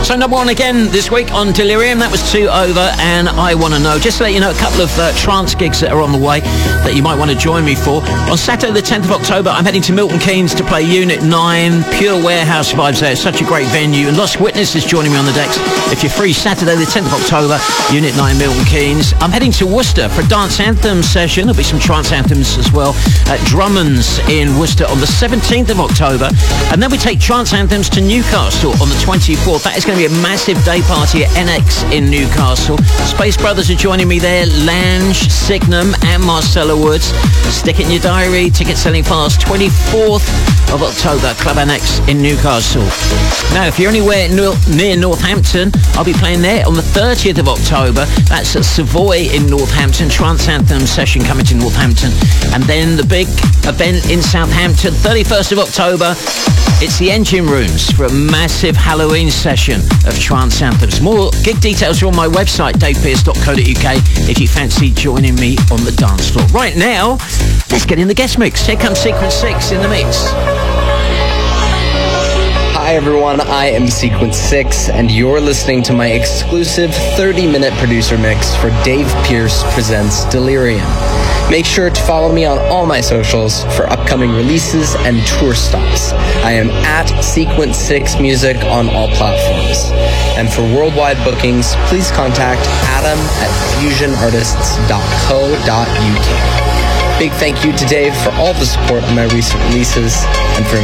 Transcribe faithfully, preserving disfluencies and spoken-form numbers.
So number one again this week on Delirium. That was Two Over and I Want to Know. Just to let you know, a couple of uh, trance gigs that are on the way that you might want to join me for. On Saturday the tenth of October, I'm heading to Milton Keynes to play Unit nine. Pure warehouse vibes there. It's such a great venue. And Lost Witness is joining me on the decks. If you're free, Saturday the tenth of October, Unit nine, Milton Keynes. I'm heading to Worcester for a dance anthem session. There'll be some trance anthems as well at Drummond's in Worcester on the seventeenth of October. And then we take trance anthems to Newcastle on the twenty-fourth. That is going to be a massive day party at N X in Newcastle. Space Brothers are joining me there. Lange, Signum and Marcella Woods. Stick it in your diary. Ticket selling fast. twenty-fourth of October, Club N X in Newcastle. Now, if you're anywhere near Northampton, I'll be playing there on the thirtieth of October. That's at Savoy in Northampton. Trance Anthem session coming to Northampton. And then the big event in Southampton, thirty-first of October. It's the Engine Rooms for a massive Halloween session of trance anthems. More gig details are on my website, dave pearce dot co dot uk, if you fancy joining me on the dance floor. Right now, let's get in the guest mix. Here comes Sequence six in the mix. Hi everyone, I am Sequence six, and you're listening to my exclusive thirty-minute producer mix for Dave Pearce Presents Delirium. Make sure to follow me on all my socials for upcoming releases and tour stops. I am at Sequence six Music on all platforms. And for worldwide bookings, please contact Adam at fusion artists dot co dot uk. Big thank you to Dave for all the support on my recent releases and for